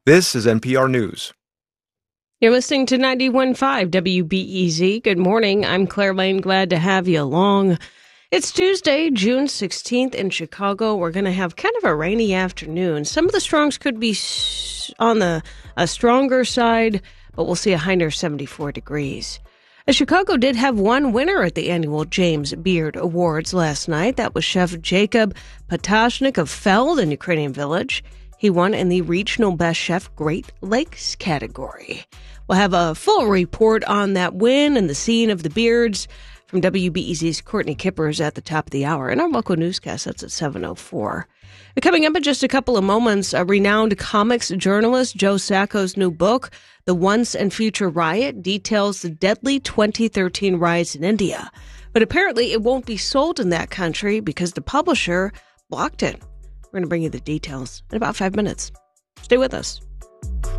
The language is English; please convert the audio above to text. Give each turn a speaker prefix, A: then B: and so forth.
A: This is NPR News.
B: You're listening to 91.5 WBEZ. Good morning. I'm Claire Lane. Glad to have you along. It's Tuesday, June 16th in Chicago. We're going to have kind of a rainy afternoon. Some of the strongs could be on the stronger side, but we'll see a high near 74 degrees. Chicago did have one winner at the annual James Beard Awards last night. That was Chef Jacob Patashnik of Feld in Ukrainian Village. He won in the Regional Best Chef Great Lakes category. We'll have a full report on that win and the scene of the Beards from WBEZ's Courtney Kippers at the top of the hour. And our local newscast, that's at 7:04. Coming up in just a couple of moments, a renowned comics journalist, Joe Sacco's new book, The Once and Future Riot, details the deadly 2013 riots in India. But apparently it won't be sold in that country because the publisher blocked it. We're going to bring you the details in about 5 minutes. Stay with us.